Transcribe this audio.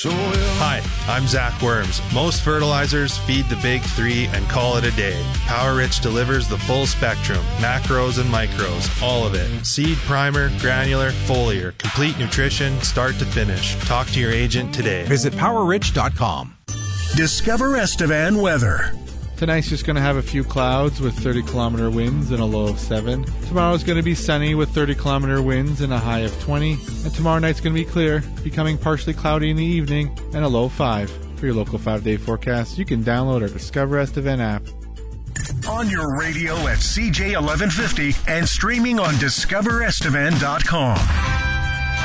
soil. Hi, I'm Zach Worms. Most fertilizers feed the big three and call it a day. Power Rich delivers the full spectrum, macros and micros, all of it. Seed, primer, granular, foliar, complete nutrition, start to finish. Talk to your agent today. Visit PowerRich.com. Discover Estevan weather. Tonight's just going to have a few clouds with 30-kilometer winds and a low of 7. Tomorrow's going to be sunny with 30-kilometer winds and a high of 20. And tomorrow night's going to be clear, becoming partially cloudy in the evening and a low of 5. For your local 5-day forecast, you can download our Discover Estevan app. On your radio at CJ1150 and streaming on DiscoverEstevan.com.